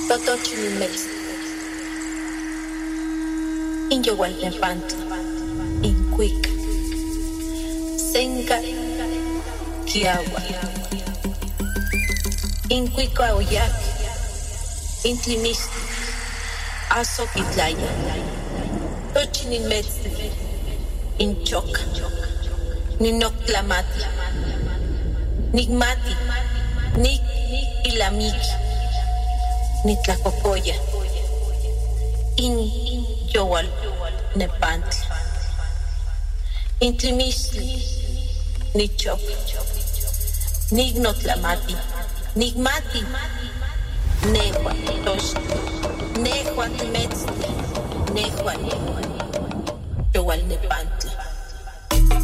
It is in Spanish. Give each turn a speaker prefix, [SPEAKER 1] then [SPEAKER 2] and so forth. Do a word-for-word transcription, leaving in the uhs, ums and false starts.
[SPEAKER 1] Totochimilmex, Inyowalnepantla, Incuica, Senca, Kiawa, Incuica Oyac, Intlimistli, Azoquitlaya, Tochimilmex, Inchoca, Ninoctlamati, Nigmati, Nik Ilamiki, Nitlacocoya, In Yowal Nepantla, Intlimistli, Nichop, Nignotlamati, Nigmati, Negua, Tosh, Negua Timetzli, Negua Yowal Nepantla.